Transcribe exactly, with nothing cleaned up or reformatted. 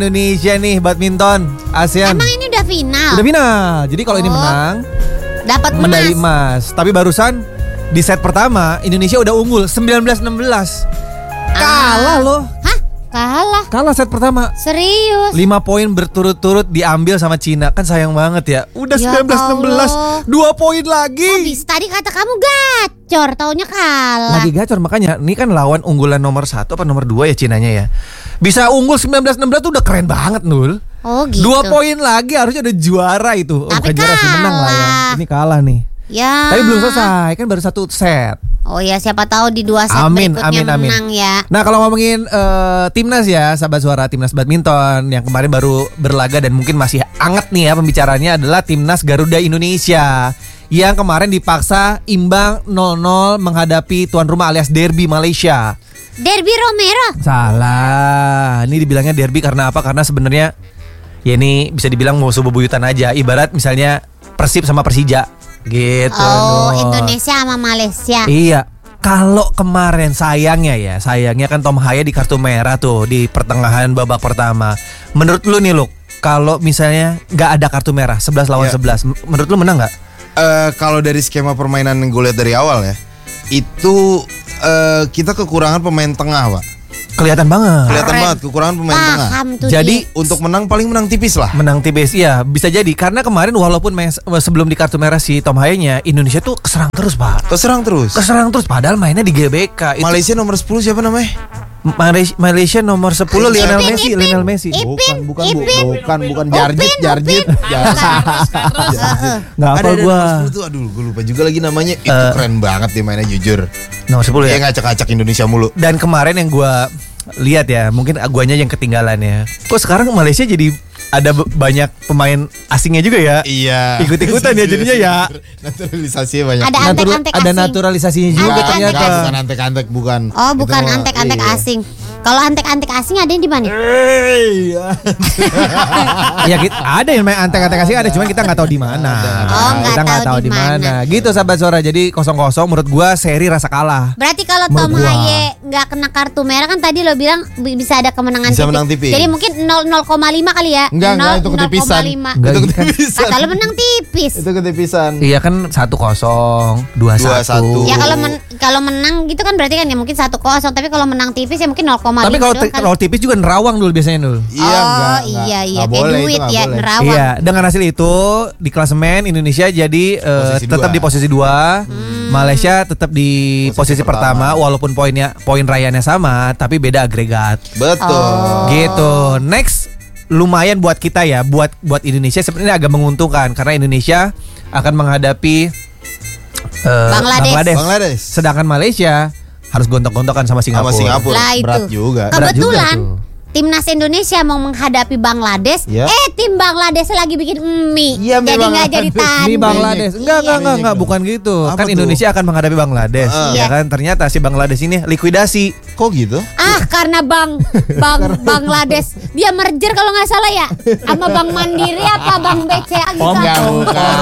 Indonesia nih badminton ASEAN. Emang ini udah final? Udah final. Jadi kalau Oh. ini menang Dapat medali emas. emas. Tapi barusan di set pertama Indonesia udah unggul sembilan belas enam belas. Kalah loh. Hah? Kalah? Kalah set pertama. Serius? lima poin berturut-turut diambil sama Cina. Kan sayang banget ya. Udah Ya sembilan belas enam belas, Allah. dua poin lagi. Oh, bisa tadi kata kamu gacor, taunya kalah. Lagi gacor, makanya ini kan lawan unggulan nomor satu apa nomor dua ya Cinanya ya. Bisa unggul sembilan belas enam belas tuh udah keren banget Nul. Oh gitu. Dua poin lagi harusnya udah juara itu. Oh, Tapi bukan juara sih, menang lah ya. kalah. Ini kalah nih. Ya. Tapi belum selesai, kan baru satu set. Oh ya, siapa tahu di dua set Amin, berikutnya amin, amin. menang ya. Nah kalau ngomongin eh, timnas ya, sahabat suara timnas badminton yang kemarin baru berlaga dan mungkin masih anget nih ya pembicaranya adalah timnas Garuda Indonesia yang kemarin dipaksa imbang nol nol menghadapi tuan rumah alias derby Malaysia. Derby Romero. Salah, ini dibilangnya derby karena apa? Karena sebenarnya ya ini bisa dibilang musuh bebuyutan aja. Ibarat misalnya Persib sama Persija gitu. Oh, Nur. Indonesia sama Malaysia. Iya. Kalau kemarin sayangnya ya, sayangnya kan Tom Haya di kartu merah tuh di pertengahan babak pertama. Menurut lu nih, Luk, kalau misalnya nggak ada kartu merah sebelas lawan Iya. sebelas, menurut lu menang nggak? Eh, kalau dari skema permainan yang gue lihat dari awal ya, itu eh, kita kekurangan pemain tengah, Pak. Kelihatan banget. Kelihatan Keren. banget kekurangan pemain tengah. Paham tuh Jadi dia. Untuk menang paling menang tipis lah. menang tipis ya bisa jadi karena kemarin walaupun mes- sebelum di kartu merah si Tom Haya-nya Indonesia tuh keserang terus Pak. Keserang terus. Keserang terus padahal mainnya di G B K. Itu Malaysia nomor sepuluh siapa namanya? Malaysia, Malaysia nomor sepuluh Ipin, Lionel Ipin, Messi, Ipin. Lionel Messi. Ipin, Bukan, bukan, bu, Ipin. bukan, bukan Jarjit, Upin, Jarjit. Upin. Nggak Ada hafal ada gua. nomor sepuluh tuh, aduh, gue lupa juga lagi namanya. Itu Eh. keren banget dia mainnya jujur. Nomor sepuluh Dia ya. ngacak-ngacak Indonesia mulu. Dan kemarin yang gua lihat ya, mungkin guanya yang ketinggalan ya. Kok sekarang Malaysia jadi ada be- banyak pemain asingnya juga ya? Iya. Ikut-ikutan ya jadinya ya. Naturalisasinya banyak. Ada Natura- antek-antek ada asing. naturalisasinya juga Antek-antek ternyata. asing. Bukan antek-antek, bukan. Oh, bukan Itu mah- antek-antek iya. asing. Kalau antek-antek asing ada yang di mana? Ya kita ada yang main antek-antek asing ada, cuman kita nggak tahu di mana. Oh, nggak kita nggak tahu tahu di di mana. mana. Gitu sahabat suara. Jadi kosong kosong menurut gua seri rasa kalah. Berarti kalau Menurut Tom gua. Haye nggak kena kartu merah kan tadi lo bilang bi- bisa ada kemenangan Bisa menang tipis. Jadi mungkin nol koma lima kali ya. Enggak, enggak, Nol- itu ketipisan. nol koma lima. Enggak Itu gitu. ketipisan. Kata lo menang tipis. Itu ketipisan. Iya kan satu kosong, dua Dua satu. satu. Ya kalau men- kalau menang gitu kan berarti kan ya mungkin satu kosong. Tapi kalau menang tipis ya mungkin nol koma lima. Tapi kalau doang ti- kan. kalau tipis juga nerawang dulu biasanya dulu. Iya, Oh, enggak, iya, enggak. iya. Enggak Kayak boleh, duit itu enggak ya, boleh. nerawang. Iya, dengan hasil itu di klasemen Indonesia jadi eh, Posisi tetap dua. di posisi dua, Malaysia tetap di posisi, Posisi pertama. pertama. walaupun poinnya poin rayanya sama tapi beda agregat. Betul. Oh. Gitu. Next lumayan buat kita ya, buat buat Indonesia sebenarnya agak menguntungkan karena Indonesia akan menghadapi eh, Bangladesh. Bangladesh. Sedangkan Malaysia harus gontok-gontokan sama Singapura. Sama Singapura. Lah itu. Berat juga. Berat juga Kebetulan tuh. timnas Indonesia mau menghadapi Bangladesh. Ya. Eh tim Bangladesh lagi bikin mie. Iya, mie jadi nggak Bangladesh. jadi tanding. Ini Bangladesh. Enggak, enggak, enggak, enggak, Iya. bukan gitu. Apa kan tuh? Indonesia akan menghadapi Bangladesh. Ah. Ya Iya. kan ternyata si Bangladesh ini likuidasi. Kok gitu? Ah karena bang bang Bangladesh dia merger kalau nggak salah ya sama Bank Mandiri apa Bank B C A gitu. Oh, enggak, bukan.